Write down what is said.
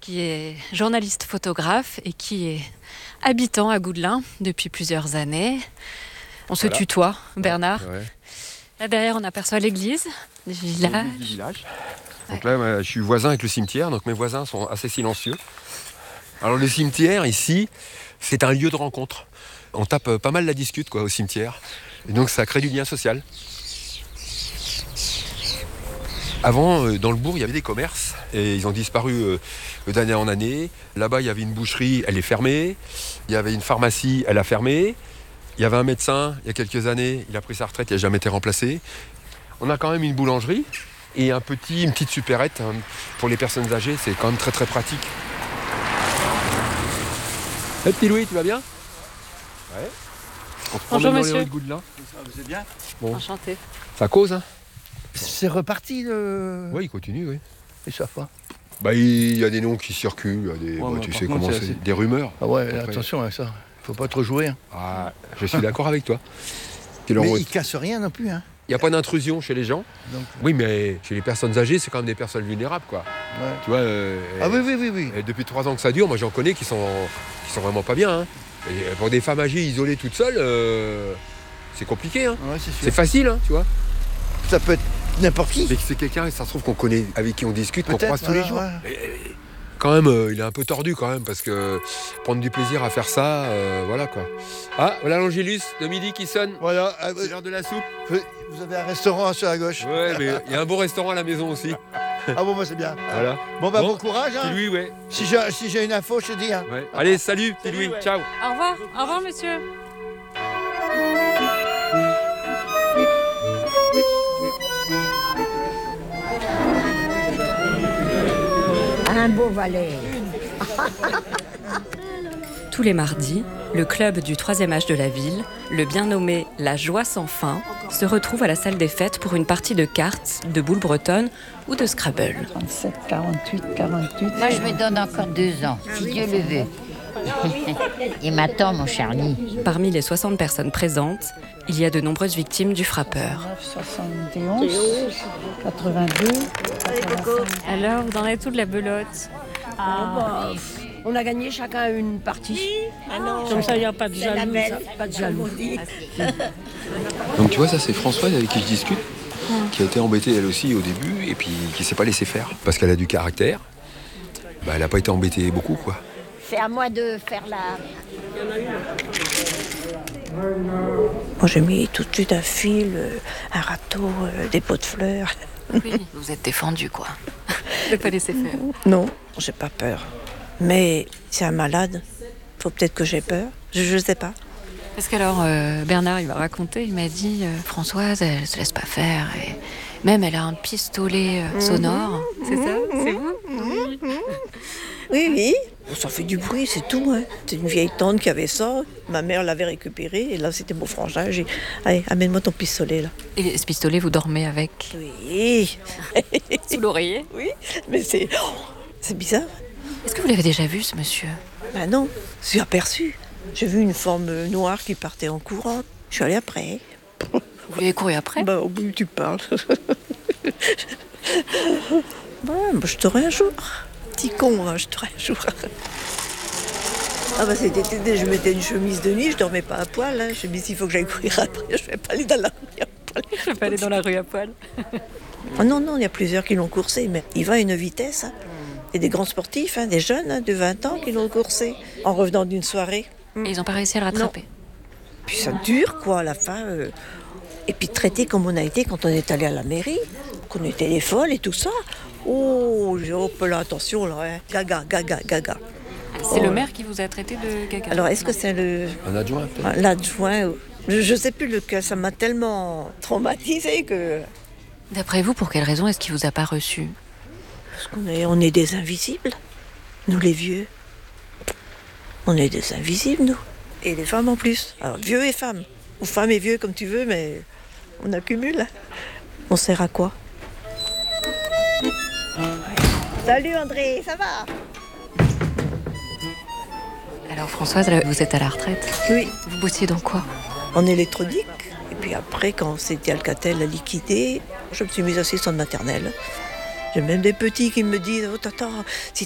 qui est journaliste photographe et qui est habitant à Goudelin depuis plusieurs années. On se tutoie, Bernard. Ouais. Là derrière, on aperçoit l'église du village. Donc là, je suis voisin avec le cimetière, donc mes voisins sont assez silencieux. Alors le cimetière, ici, c'est un lieu de rencontre. On tape pas mal la discute au cimetière. Et donc ça crée du lien social. Avant, dans le bourg, il y avait des commerces et ils ont disparu d'année en année. Là-bas, il y avait une boucherie, elle est fermée. Il y avait une pharmacie, elle a fermé. Il y avait un médecin, il y a quelques années, il a pris sa retraite, il n'a jamais été remplacé. On a quand même une boulangerie et une petite supérette pour les personnes âgées. C'est quand même très très pratique. Hey, petit Louis, tu vas bien? Ouais. On se Bonjour, promène dans monsieur. les rues de Goudelin. Vous êtes bien? Bon. Enchanté. Ça cause, hein? C'est reparti le. Oui, il continue, oui. Ils savent pas. Il y a des noms qui circulent, il y a des, Ouais, tu par sais contre, comment c'est c'est, assez- des rumeurs. Ah ouais, Après. attention à ça. Faut pas trop jouer. Hein. Ah, je suis d'accord avec toi. Il Mais n'y ils cassent rien non plus. Hein. a pas d'intrusion chez les gens. Donc, Oui, mais chez les personnes âgées, c'est quand même des personnes vulnérables, quoi. ouais. Tu vois. Ah oui. Et depuis 3 ans que ça dure, moi j'en connais qui sont vraiment pas bien. Hein. Et pour des femmes âgées isolées toutes seules, c'est compliqué. Hein. Ouais, c'est sûr. C'est facile, hein, tu vois. Ça peut être n'importe qui. Mais c'est quelqu'un, ça se trouve qu'on connaît, avec qui on discute, qu'on Peut-être, croise tous les jours. ouais. Quand même, il est un peu tordu quand même, parce que prendre du plaisir à faire ça, voilà quoi. Ah, voilà l'Angélus de midi qui sonne. Voilà. C'est l'heure de la soupe. Vous avez un restaurant sur la gauche. Ouais, mais il y a un bon restaurant à la maison aussi. Ah bon, c'est bien. Voilà. Bon courage. Petit Hein. Louis, ouais. Si j'ai une info, je te dis. Hein. Ouais. Allez, salut, petit Salut, Louis. ouais. Ciao. Au revoir, monsieur. Un beau valet. Tous les mardis, le club du 3e âge de la ville, le bien nommé La Joie sans fin, se retrouve à la salle des fêtes pour une partie de cartes, de boules bretonnes ou de Scrabble. 37, 48, 48. Moi, je me donne encore 2 ans, si Dieu le veut. Il m'attend, mon Charlie. Parmi les 60 personnes présentes, il y a de nombreuses victimes du frappeur. 71, 82. Alors, vous en êtes tout de la belote? On a gagné chacun une partie. Comme ça, il n'y a pas de jaloux. Pas de jaloux. Donc tu vois, ça c'est Françoise avec qui je discute, qui a été embêtée elle aussi au début, et puis qui s'est pas laissée faire. Parce qu'elle a du caractère, elle n'a pas été embêtée beaucoup, quoi. C'est à moi de faire la... Moi, j'ai mis tout de suite un fil, un râteau, des pots de fleurs. Oui, vous êtes défendu, quoi. Ne pas laisser faire. Non, j'ai pas peur. Mais c'est un malade. Faut peut-être que j'ai peur. Je sais pas. Parce qu'alors, Bernard, il m'a raconté, il m'a dit, Françoise, elle se laisse pas faire. Et même, elle a un pistolet sonore. C'est ça? C'est vous? Oui. Bon, ça fait du bruit, c'est tout. Hein. C'est une vieille tante qui avait ça. Ma mère l'avait récupéré. Et là, c'était mon frangin. J'ai dit, allez, amène-moi ton pistolet, là. Et ce pistolet, vous dormez avec? Oui. Sous l'oreiller? Oui, mais c'est bizarre. Est-ce que vous l'avez déjà vu, ce monsieur? Ben non, je suis aperçue. J'ai vu une forme noire qui partait en courant. Je suis allée après. Vous lui avez couru après? Bah, au bout, tu parles. Je t'aurai un jour. Petit con, hein, je t'aurai un jour. Ah bah c'était je mettais une chemise de nuit, je dormais pas à poil. Hein. Je me dis s'il faut que j'aille courir après, je vais pas aller dans la rue à poil. Je vais pas aller dans la rue à poil. Oh non, il y a plusieurs qui l'ont coursé, mais il va à une vitesse. Hein. Et des grands sportifs, hein, des jeunes hein, de 20 ans qui l'ont coursé en revenant d'une soirée. Et ils ont pas réussi à le rattraper? Puis ça dure, quoi, à la fin. Et puis traité comme on a été quand on est allé à la mairie, qu'on était des folles et tout ça. Oh, j'ai là, attention, là, hein. Gaga. C'est le maire qui vous a traité de gaga? Alors, est-ce que c'est Un adjoint, peut-être. l'adjoint? Je sais plus lequel, ça m'a tellement traumatisé que... D'après vous, pour quelle raison est-ce qu'il vous a pas reçu? Parce on est des invisibles, nous les vieux. On est des invisibles, nous. Et les femmes en plus. Alors, vieux et femmes. Ou femmes et vieux, comme tu veux, mais on accumule. Hein. On sert à quoi? Salut André, ça va? Alors Françoise, là, vous êtes à la retraite? Oui. Vous bossiez dans quoi? En électronique. Et puis après, quand c'était Alcatel a liquidé, je me suis mise assistante maternelle. J'ai même des petits qui me disent « Oh tata, si